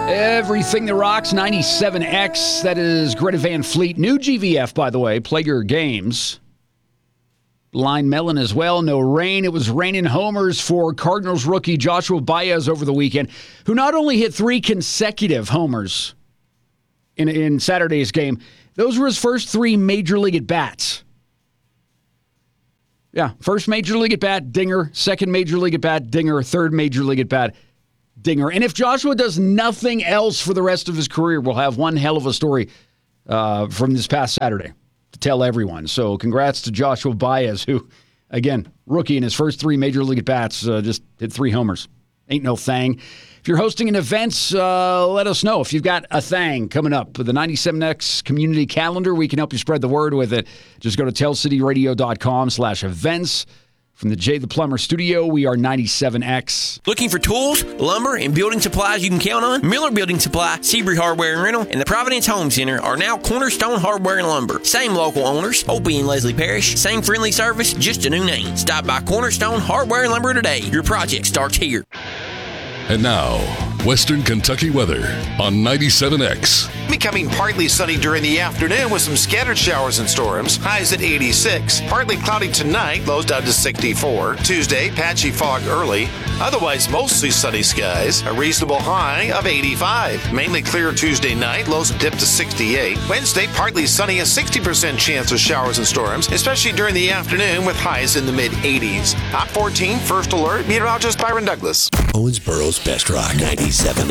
Everything that rocks, 97X. That is Greta Van Fleet. New GVF, by the way. Play your games. Line Mellon as well. No rain. It was raining homers for Cardinals rookie Joshua Baez over the weekend, who not only hit 3 consecutive homers in Saturday's game, those were his first 3 major league at-bats. Yeah, first major league at-bat, dinger. Second major league at-bat, dinger. Third major league at-bat, dinger. And if Joshua does nothing else for the rest of his career, we'll have one hell of a story from this past Saturday to tell everyone. So congrats to Joshua Baez, who, again, rookie in his first 3 major league at-bats, just hit 3 homers. Ain't no thing. If you're hosting an event, let us know. If you've got a thing coming up with the 97X community calendar, we can help you spread the word with it. Just go to tellcityradio.com/events. From the Jay the Plumber studio, we are 97X. Looking for tools, lumber, and building supplies you can count on? Miller Building Supply, Seabury Hardware and Rental, and the Providence Home Center are now Cornerstone Hardware and Lumber. Same local owners, Opie and Leslie Parrish. Same friendly service, just a new name. Stop by Cornerstone Hardware and Lumber today. Your project starts here. And now, Western Kentucky weather on 97X. Becoming partly sunny during the afternoon with some scattered showers and storms. Highs at 86. Partly cloudy tonight, lows down to 64. Tuesday, patchy fog early. Otherwise, mostly sunny skies. A reasonable high of 85. Mainly clear Tuesday night, lows dip to 68. Wednesday, partly sunny, a 60% chance of showers and storms, especially during the afternoon with highs in the mid-80s. Hot 14, first alert, meteorologist Byron Douglas. Owensboro's Best Rock 97.